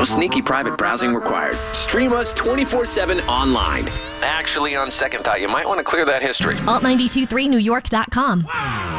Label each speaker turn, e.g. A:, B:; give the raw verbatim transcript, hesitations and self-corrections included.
A: sneaky private browsing required. Stream us twenty-four seven online. Actually, on second thought, you might want to clear that history.
B: alt nine two three new york dot com.
C: Wow.